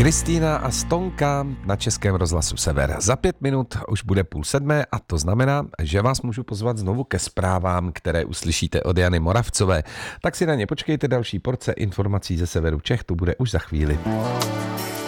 Kristýna a Stonka na Českém rozhlasu Sever. Za 5 minut už bude 6:30 a to znamená, že vás můžu pozvat znovu ke zprávám, které uslyšíte od Jany Moravcové. Tak si na ně počkejte, další porce informací ze severu Čech, to bude už za chvíli.